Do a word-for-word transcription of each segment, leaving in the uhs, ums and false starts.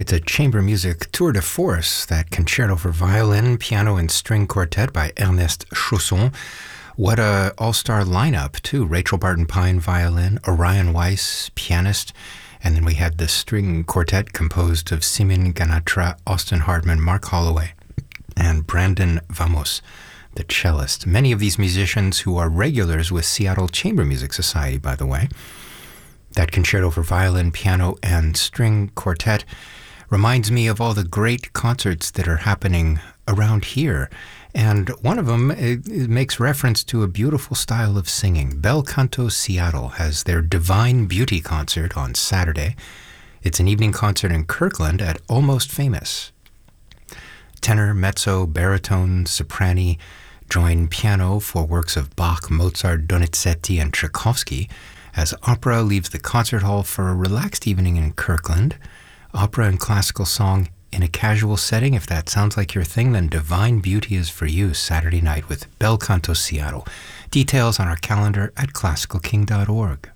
It's a chamber music tour de force, that concerto for violin, piano, and string quartet by Ernest Chausson. What a all-star lineup, too. Rachel Barton Pine, violin, Orion Weiss, pianist, and then we had the string quartet composed of Simin Ganatra, Austin Hardman, Mark Holloway, and Brandon Vamos, the cellist. Many of these musicians who are regulars with Seattle Chamber Music Society, by the way. That concerto for violin, piano, and string quartet reminds me of all the great concerts that are happening around here. And one of them it, it makes reference to a beautiful style of singing. Bel Canto Seattle has their Divine Beauty concert on Saturday. It's an evening concert in Kirkland at Almost Famous. Tenor, mezzo, baritone, soprani join piano for works of Bach, Mozart, Donizetti, and Tchaikovsky, as opera leaves the concert hall for a relaxed evening in Kirkland. Opera and classical song in a casual setting. If that sounds like your thing, then Divine Beauty is for you Saturday night with Bel Canto Seattle. Details on our calendar at classical king dot org.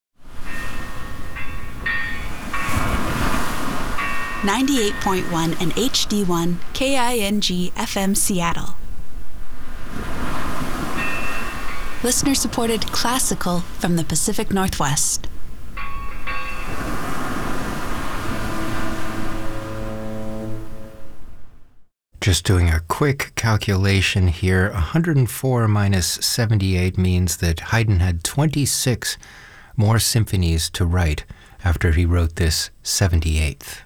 ninety-eight point one and H D one K I N G F M Seattle. Listener-supported classical from the Pacific Northwest. Just doing a quick calculation here. one hundred four minus seventy-eight means that Haydn had twenty-six more symphonies to write after he wrote this seventy-eighth.